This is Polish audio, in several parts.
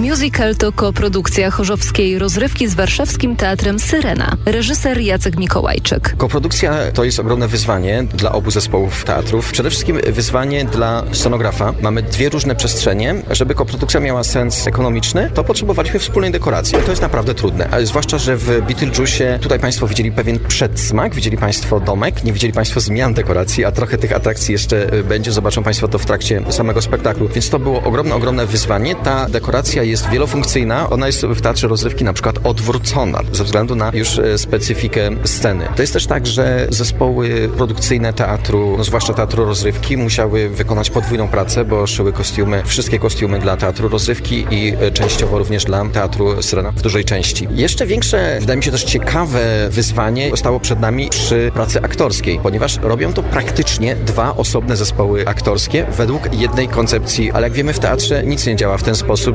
Musical to koprodukcja chorzowskiej rozrywki z warszawskim teatrem Syrena. Reżyser Jacek Mikołajczyk. Koprodukcja to jest ogromne wyzwanie dla obu zespołów teatrów. Przede wszystkim wyzwanie dla scenografa. Mamy dwie różne przestrzenie. Żeby koprodukcja miała sens ekonomiczny, to potrzebowaliśmy wspólnej dekoracji. To jest naprawdę trudne. Ale zwłaszcza, że w Beetlejuice tutaj Państwo widzieli pewien przedsmak, widzieli Państwo domek, nie widzieli Państwo zmian dekoracji, a trochę tych atrakcji jeszcze będzie. Zobaczą Państwo to w trakcie samego spektaklu. Więc to było ogromne wyzwanie. Ta dekoracja jest wielofunkcyjna. Ona jest w teatrze rozrywki na przykład odwrócona ze względu na już specyfikę sceny. To jest też tak, że zespoły produkcyjne teatru, no zwłaszcza teatru rozrywki, musiały wykonać podwójną pracę, bo szyły kostiumy, wszystkie kostiumy dla teatru rozrywki i częściowo również dla teatru Syrena w dużej części. Jeszcze większe, wydaje mi się też ciekawe wyzwanie stało przed nami przy pracy aktorskiej, ponieważ robią to praktycznie dwa osobne zespoły aktorskie według jednej koncepcji, ale jak wiemy w teatrze nic nie działa w ten sposób,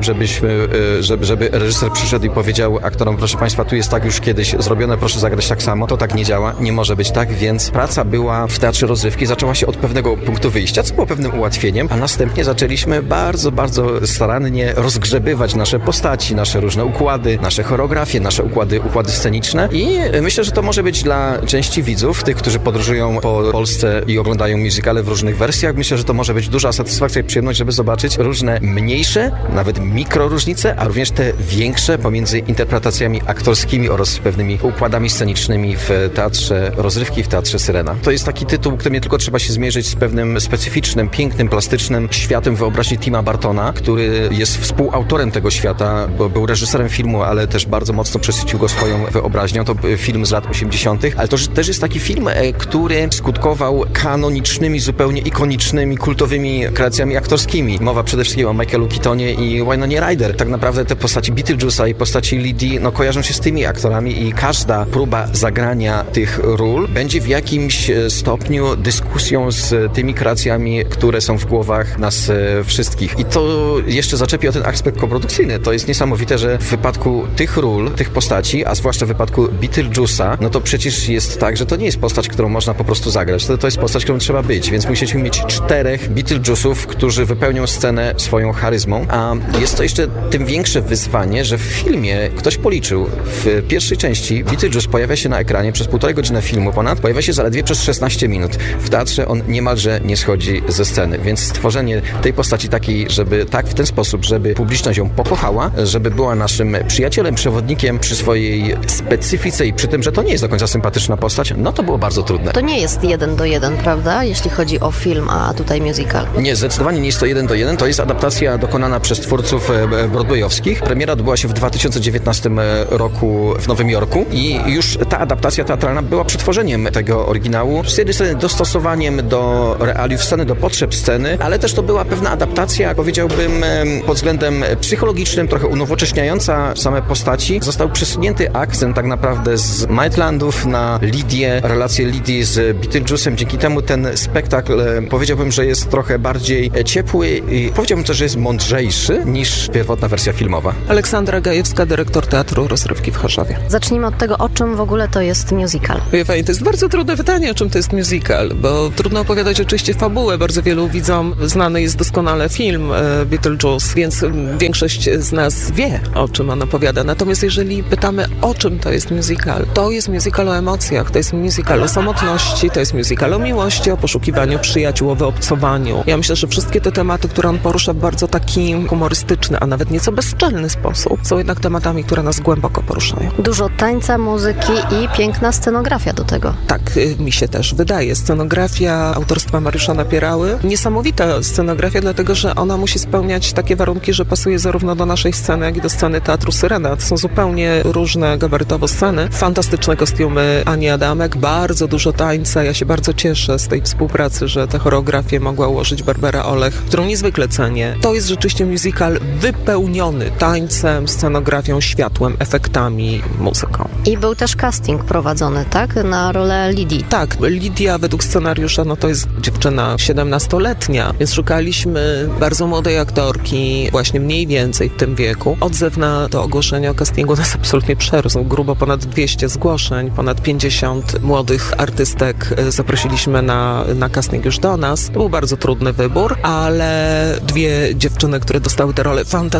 żeby reżyser przyszedł i powiedział aktorom, proszę Państwa, tu jest tak już kiedyś zrobione, proszę zagrać tak samo. To tak nie działa, nie może być tak, więc praca była w teatrze rozrywki, zaczęła się od pewnego punktu wyjścia, co było pewnym ułatwieniem, a następnie zaczęliśmy bardzo starannie rozgrzebywać nasze postaci, nasze różne układy, nasze choreografie, nasze układy sceniczne i myślę, że to może być dla części widzów, tych, którzy podróżują po Polsce i oglądają musicale w różnych wersjach, myślę, że to może być duża satysfakcja i przyjemność, żeby zobaczyć różne mniejsze, nawet mikroróżnice, a również te większe pomiędzy interpretacjami aktorskimi oraz pewnymi układami scenicznymi w teatrze rozrywki, w teatrze Syrena. To jest taki tytuł, który nie tylko trzeba się zmierzyć z pewnym specyficznym, pięknym, plastycznym światem wyobraźni Tima Burtona, który jest współautorem tego świata, bo był reżyserem filmu, ale też bardzo mocno przesycił go swoją wyobraźnią. To film z lat 80., ale to też jest taki film, który skutkował kanonicznymi, zupełnie ikonicznymi, kultowymi kreacjami aktorskimi. Mowa przede wszystkim o Michaelu Keatonie i Wynonie Ryder. Tak naprawdę te postaci Beetlejuice'a i postaci Lidii kojarzą się z tymi aktorami i każda próba zagrania tych ról będzie w jakimś stopniu dyskusją z tymi kreacjami, które są w głowach nas wszystkich. I to jeszcze zaczepi o ten aspekt koprodukcyjny. To jest niesamowite, że w wypadku tych ról, tych postaci, a zwłaszcza w wypadku Beetlejuice'a, no to przecież jest tak, że to nie jest postać, którą można po prostu zagrać. To jest postać, którą trzeba być, więc musieliśmy mieć 4 Beetlejuice'ów, którzy wypełnią scenę swoją charyzmą, a jest to jeszcze tym większe wyzwanie, że w filmie ktoś policzył, w pierwszej części Beetlejuice pojawia się na ekranie przez 1,5 godziny filmu pojawia się zaledwie przez 16 minut. W teatrze on niemalże nie schodzi ze sceny, więc stworzenie tej postaci takiej, żeby tak w ten sposób, żeby publiczność ją pokochała, żeby była naszym przyjacielem, przewodnikiem przy swojej specyfice i przy tym, że to nie jest do końca sympatyczna postać, no to było bardzo trudne. To nie jest 1:1, prawda? Jeśli chodzi o film, a tutaj musical. Nie, zdecydowanie nie jest to 1:1. To jest adaptacja dokonana przez twórców broadwayowskich. Premiera odbyła się w 2019 roku w Nowym Jorku i już ta adaptacja teatralna była przetworzeniem tego oryginału. Z jednej strony dostosowaniem do realiów sceny, do potrzeb sceny, ale też to była pewna adaptacja, powiedziałbym, pod względem psychologicznym, trochę unowocześniająca same postaci. Został przesunięty akcent tak naprawdę z Maitlandów na Lidię, relację Lidii z Beetlejuice'em. Dzięki temu ten spektakl, powiedziałbym, że jest trochę bardziej ciepły i powiedziałbym też, że jest mądrzejszy niż pierwotna wersja filmowa. Aleksandra Gajewska, dyrektor Teatru Rozrywki w Chorzowie. Zacznijmy od tego, o czym w ogóle to jest musical. Wie pani, to jest bardzo trudne pytanie, o czym to jest musical, bo trudno opowiadać oczywiście fabułę. Bardzo wielu widzom znany jest doskonale film Beetlejuice, więc większość z nas wie, o czym on opowiada. Natomiast jeżeli pytamy, o czym to jest musical o emocjach, to jest musical o samotności, to jest musical o miłości, o poszukiwaniu przyjaciół, o wyobcowaniu. Ja myślę, że wszystkie te tematy, które on porusza w bardzo taki humorystyczny, a nawet nieco bezczelny sposób, są jednak tematami, które nas głęboko poruszają. Dużo tańca, muzyki i piękna scenografia do tego. Tak, mi się też wydaje. Scenografia autorstwa Mariusza Napierały. Niesamowita scenografia, dlatego że ona musi spełniać takie warunki, że pasuje zarówno do naszej sceny, jak i do sceny Teatru Syrena. To są zupełnie różne gabarytowo sceny. Fantastyczne kostiumy Ani Adamek, bardzo dużo tańca. Ja się bardzo cieszę z tej współpracy, że tę choreografię mogła ułożyć Barbara Olech, którą niezwykle cenię. To jest rzeczywiście musical wypełniony tańcem, scenografią, światłem, efektami, muzyką. I był też casting prowadzony, tak? Na rolę Lidii. Tak, Lidia według scenariusza, no to jest dziewczyna 17-letnia, więc szukaliśmy bardzo młodej aktorki, właśnie mniej więcej w tym wieku. Odzew na to ogłoszenie o castingu nas absolutnie przerósł. Grubo ponad 200 zgłoszeń, ponad 50 młodych artystek zaprosiliśmy na casting już do nas. To był bardzo trudny wybór, ale 2 dziewczyny, które dostały te role, fantastyczne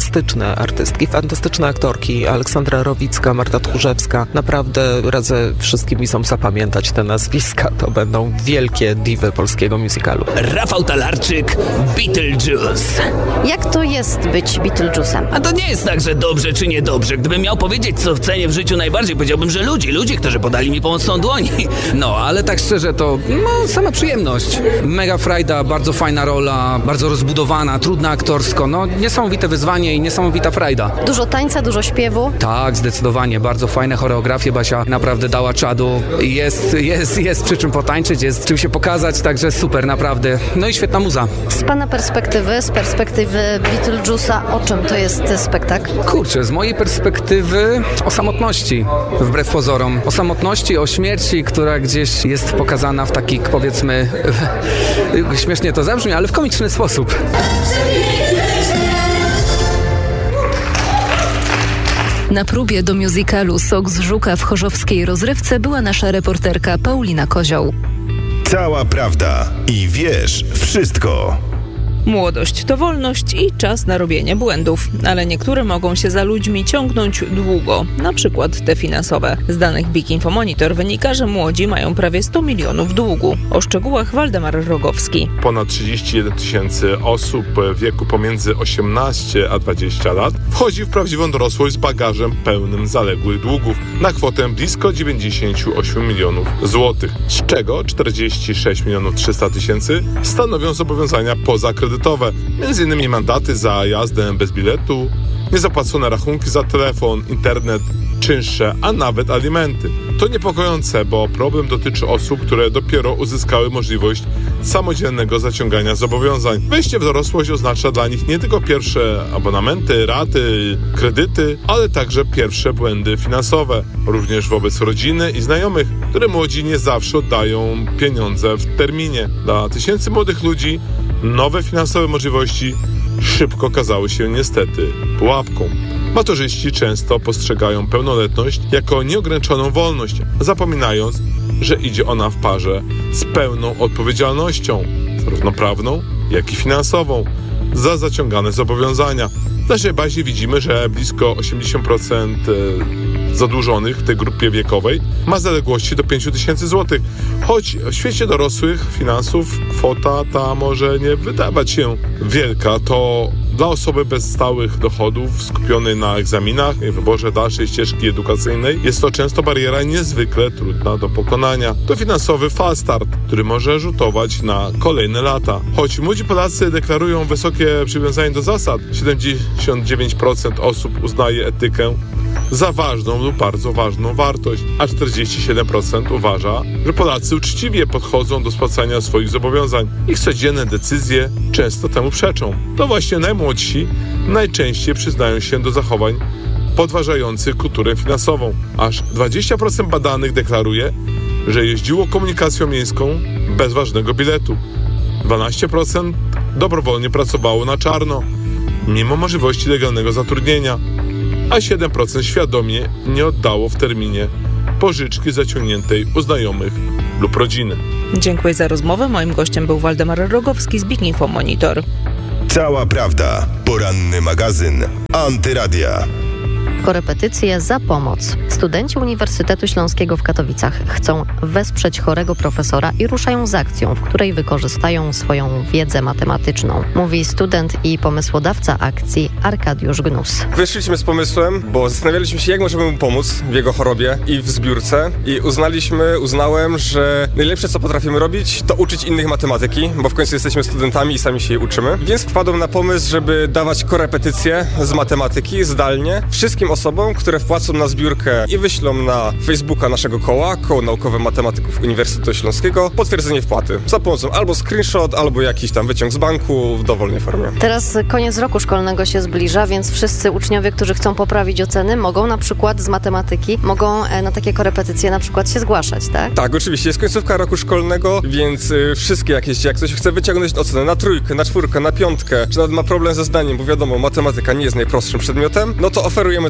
fantastyczne artystki, fantastyczne aktorki. Aleksandra Rowicka, Marta Tchórzewska. Naprawdę radzę wszystkim widzom zapamiętać te nazwiska. To będą wielkie diwy polskiego musicalu. Rafał Talarczyk, Beetlejuice. Jak to jest być Beetlejuice'em? A to nie jest tak, że dobrze czy niedobrze. Gdybym miał powiedzieć, co cenię w życiu najbardziej, powiedziałbym, że ludzie, którzy podali mi pomocną dłoń. No, ale tak szczerze to sama przyjemność. Mega frajda, bardzo fajna rola, bardzo rozbudowana, trudna aktorsko. No, niesamowite wyzwanie i niesamowita frajda. Dużo tańca, dużo śpiewu. Tak, zdecydowanie. Bardzo fajne choreografie. Basia naprawdę dała czadu. Jest przy czym potańczyć, jest czym się pokazać, także super, naprawdę. No i świetna muza. Z pana perspektywy, z perspektywy Beetlejuice'a, o czym to jest spektakl? Kurczę, z mojej perspektywy o samotności, wbrew pozorom. O samotności, o śmierci, która gdzieś jest pokazana w taki, powiedzmy, śmiesznie to zabrzmi, ale w komiczny sposób. Na próbie do musicalu Sok z Żuka w chorzowskiej rozrywce była nasza reporterka Paulina Kozioł. Cała prawda i wiesz wszystko. Młodość to wolność i czas na robienie błędów, ale niektóre mogą się za ludźmi ciągnąć długo, na przykład te finansowe. Z danych Big Info Monitor wynika, że młodzi mają prawie 100 milionów długu. O szczegółach Waldemar Rogowski. Ponad 31 tysięcy osób w wieku pomiędzy 18 a 20 lat wchodzi w prawdziwą dorosłość z bagażem pełnym zaległych długów na kwotę blisko 98 milionów złotych, z czego 46 milionów 300 tysięcy stanowią zobowiązania pozakredytowe. M.in. mandaty za jazdę bez biletu, niezapłacone rachunki za telefon, internet, czynsze, a nawet alimenty. To niepokojące, bo problem dotyczy osób, które dopiero uzyskały możliwość samodzielnego zaciągania zobowiązań. Wejście w dorosłość oznacza dla nich nie tylko pierwsze abonamenty, raty, kredyty, ale także pierwsze błędy finansowe, również wobec rodziny i znajomych, które młodzi nie zawsze oddają pieniądze w terminie. Dla tysięcy młodych ludzi nowe finansowe możliwości szybko okazały się niestety pułapką. Maturzyści często postrzegają pełnoletność jako nieograniczoną wolność, zapominając, że idzie ona w parze z pełną odpowiedzialnością, zarówno prawną, jak i finansową, za zaciągane zobowiązania. W naszej bazie widzimy, że blisko 80% zadłużonych w tej grupie wiekowej ma zaległości do 5 tysięcy złotych. Choć w świecie dorosłych finansów kwota ta może nie wydawać się wielka, to dla osoby bez stałych dochodów, skupionej na egzaminach i wyborze dalszej ścieżki edukacyjnej, jest to często bariera niezwykle trudna do pokonania. To finansowy fast start, który może rzutować na kolejne lata. Choć młodzi Polacy deklarują wysokie przywiązanie do zasad, 79% osób uznaje etykę za ważną lub bardzo ważną wartość, a 47% uważa, że Polacy uczciwie podchodzą do spłacania swoich zobowiązań. Ich codzienne decyzje często temu przeczą. To właśnie najmłodsi najczęściej przyznają się do zachowań podważających kulturę finansową. Aż 20% badanych deklaruje, że jeździło komunikacją miejską bez ważnego biletu. 12% dobrowolnie pracowało na czarno, mimo możliwości legalnego zatrudnienia, a 7% świadomie nie oddało w terminie pożyczki zaciągniętej u znajomych lub rodziny. Dziękuję za rozmowę. Moim gościem był Waldemar Rogowski z Big Info Monitor. Cała prawda. Poranny magazyn Antyradia. Korepetycje za pomoc. Studenci Uniwersytetu Śląskiego w Katowicach chcą wesprzeć chorego profesora i ruszają z akcją, w której wykorzystają swoją wiedzę matematyczną. Mówi student i pomysłodawca akcji Arkadiusz Gnus. Wyszliśmy z pomysłem, bo zastanawialiśmy się, jak możemy mu pomóc w jego chorobie i w zbiórce i uznałem, że najlepsze, co potrafimy robić, to uczyć innych matematyki, bo w końcu jesteśmy studentami i sami się jej uczymy. Więc wpadłem na pomysł, żeby dawać korepetycje z matematyki zdalnie wszystkim osobom, które wpłacą na zbiórkę i wyślą na Facebooka naszego koła, Koło Naukowe Matematyków Uniwersytetu Śląskiego, potwierdzenie wpłaty za pomocą albo screenshot, albo jakiś tam wyciąg z banku w dowolnej formie. Teraz koniec roku szkolnego się zbliża, więc wszyscy uczniowie, którzy chcą poprawić oceny, mogą na przykład z matematyki, mogą na takie korepetycje na przykład się zgłaszać, tak? Tak, oczywiście. Jest końcówka roku szkolnego, więc wszystkie jakieś, jak ktoś chce wyciągnąć ocenę na 3, na 4, na 5, czy nawet ma problem ze zdaniem, bo wiadomo, matematyka nie jest najprostszym przedmiotem, no to oferujemy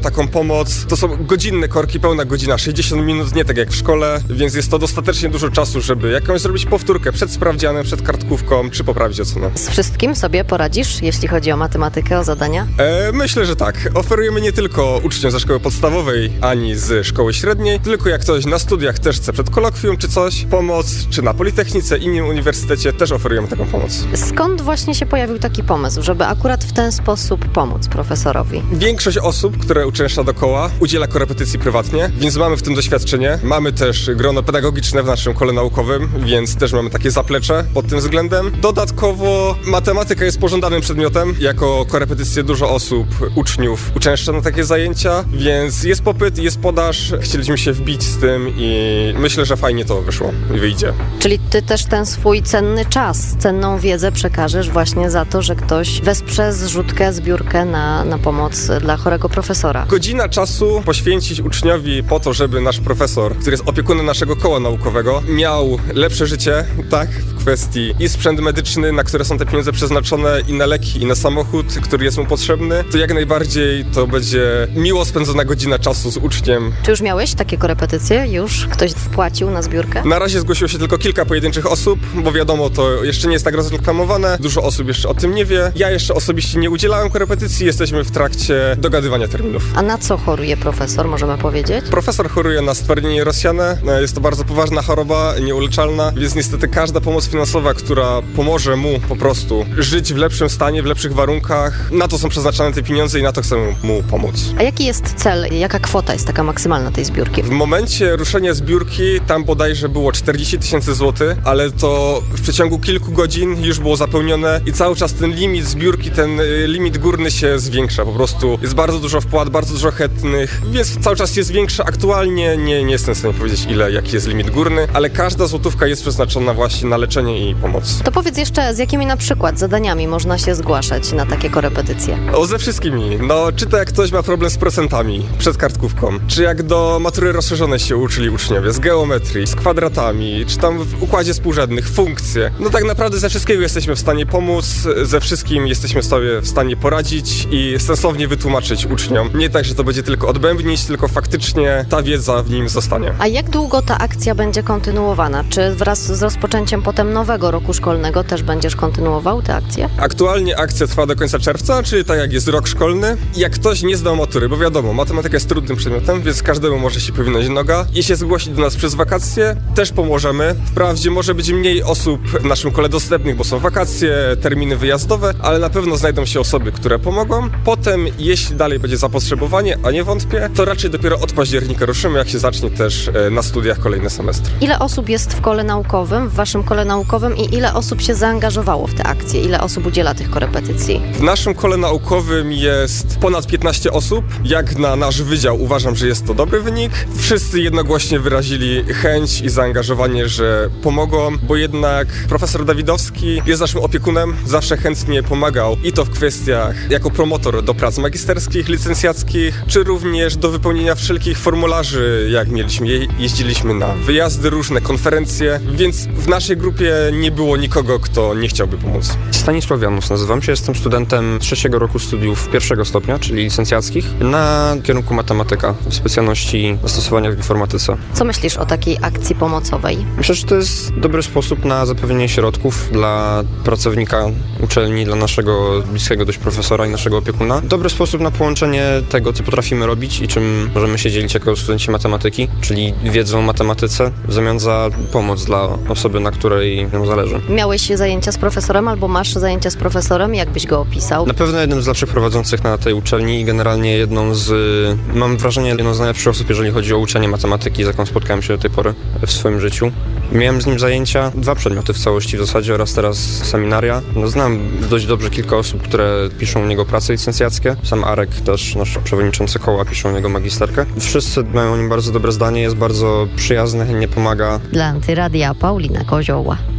taką pomoc. To są godzinne korki, pełna godzina, 60 minut, nie tak jak w szkole, więc jest to dostatecznie dużo czasu, żeby jakąś zrobić powtórkę przed sprawdzianem, przed kartkówką, czy poprawić ocenę. Z wszystkim sobie poradzisz, jeśli chodzi o matematykę, o zadania? Myślę, że tak. Oferujemy nie tylko uczniom ze szkoły podstawowej, ani z szkoły średniej, tylko jak ktoś na studiach też chce przed kolokwium czy coś, pomoc, czy na Politechnice, innym uniwersytecie też oferujemy taką pomoc. Skąd właśnie się pojawił taki pomysł, żeby akurat w ten sposób pomóc profesorowi? Większość osób, które uczęszcza dookoła, udziela korepetycji prywatnie, więc mamy w tym doświadczenie. Mamy też grono pedagogiczne w naszym kole naukowym, więc też mamy takie zaplecze pod tym względem. Dodatkowo matematyka jest pożądanym przedmiotem. Jako korepetycję dużo osób, uczniów uczęszcza na takie zajęcia, więc jest popyt, jest podaż. Chcieliśmy się wbić z tym i myślę, że fajnie to wyszło i wyjdzie. Czyli ty też ten swój cenny czas, cenną wiedzę przekażesz właśnie za to, że ktoś wesprze zrzutkę, zbiórkę na pomoc dla chorego profesora. Godzina czasu poświęcić uczniowi po to, żeby nasz profesor, który jest opiekunem naszego koła naukowego, miał lepsze życie, tak, w kwestii i sprzęt medyczny, na które są te pieniądze przeznaczone, i na leki, i na samochód, który jest mu potrzebny, to jak najbardziej to będzie miło spędzona godzina czasu z uczniem. Czy już miałeś takie korepetycje? Już ktoś wpłacił na zbiórkę? Na razie zgłosiło się tylko kilka pojedynczych osób, bo wiadomo, to jeszcze nie jest tak rozreklamowane, dużo osób jeszcze o tym nie wie. Ja jeszcze osobiście nie udzielałem korepetycji, jesteśmy w trakcie dogadywania terminów. A na co choruje profesor, możemy powiedzieć? Profesor choruje na stwardnienie rozsiane, jest to bardzo poważna choroba, nieuleczalna, więc niestety każda pomoc finansowa, która pomoże mu po prostu żyć w lepszym stanie, w lepszych warunkach, na to są przeznaczane te pieniądze i na to chcemy mu pomóc. A jaki jest cel, jaka kwota jest taka maksymalna tej zbiórki? W momencie ruszenia zbiórki tam bodajże było 40 000 złotych, ale to w przeciągu kilku godzin już było zapełnione i cały czas ten limit zbiórki, ten limit górny się zwiększa. Po prostu jest bardzo dużo wpłat, bardzo dużo chętnych, więc cały czas jest większa. Aktualnie nie jestem w stanie powiedzieć, jaki jest limit górny, ale każda złotówka jest przeznaczona właśnie na leczenie i pomoc. To powiedz jeszcze, z jakimi na przykład zadaniami można się zgłaszać na takie korepetycje? Ze wszystkimi. Czy to jak ktoś ma problem z procentami przed kartkówką, czy jak do matury rozszerzonej się uczyli uczniowie, z geometrii, z kwadratami, czy tam w układzie współrzędnych, funkcje. Tak naprawdę ze wszystkiego jesteśmy w stanie pomóc, ze wszystkim jesteśmy sobie w stanie poradzić i sensownie wytłumaczyć uczniom. Nie tak, że to będzie tylko odbębnić, tylko faktycznie ta wiedza w nim zostanie. A jak długo ta akcja będzie kontynuowana? Czy wraz z rozpoczęciem potem nowego roku szkolnego też będziesz kontynuował tę akcję? Aktualnie akcja trwa do końca czerwca, czyli tak jak jest rok szkolny. Jak ktoś nie zdał matury, bo wiadomo, matematyka jest trudnym przedmiotem, więc każdemu może się powinąć noga i się zgłosić do nas przez wakacje, też pomożemy. Wprawdzie może być mniej osób w naszym kole dostępnych, bo są wakacje, terminy wyjazdowe, ale na pewno znajdą się osoby, które pomogą. Potem, jeśli dalej będzie zapotrzebowanie, a nie wątpię, to raczej dopiero od października ruszymy, jak się zacznie też na studiach kolejny semestr. Ile osób jest w kole naukowym, w waszym kole naukowym i ile osób się zaangażowało w tę akcję? Ile osób udziela tych korepetycji? W naszym kole naukowym jest ponad 15 osób. Jak na nasz wydział uważam, że jest to dobry wynik. Wszyscy jednogłośnie wyrazili chęć i zaangażowanie, że pomogą, bo jednak profesor Dawidowski jest naszym opiekunem, zawsze chętnie pomagał i to w kwestiach jako promotor do prac magisterskich, licencjackich, czy również do wypełnienia wszelkich formularzy, jak jeździliśmy na wyjazdy, różne konferencje, więc w naszej grupie nie było nikogo, kto nie chciałby pomóc. Stanisław Janus nazywam się, jestem studentem 3. roku studiów 1. stopnia, czyli licencjackich, na kierunku matematyka w specjalności zastosowania w informatyce. Co myślisz o takiej akcji pomocowej? Myślę, że to jest dobry sposób na zapewnienie środków dla pracownika uczelni, dla naszego bliskiego dość profesora i naszego opiekuna. Dobry sposób na połączenie tego, co potrafimy robić i czym możemy się dzielić jako studenci matematyki, czyli wiedzą o matematyce w zamian za pomoc dla osoby, na której nam zależy. Miałeś zajęcia z profesorem albo masz zajęcia z profesorem? Jak byś go opisał? Na pewno jednym z lepszych prowadzących na tej uczelni i generalnie mam wrażenie, jedną z najlepszych osób, jeżeli chodzi o uczenie matematyki, z jaką spotkałem się do tej pory w swoim życiu. Miałem z nim zajęcia, 2 przedmioty w całości w zasadzie oraz teraz seminaria. Znam dość dobrze kilka osób, które piszą u niego prace licencjackie. Sam Arek, też nasz przewodniczący koła, pisze u niego magisterkę. Wszyscy mają o nim bardzo dobre zdanie, jest bardzo przyjazny, chętnie pomaga. Dla Antyradia Paulina Kozioła.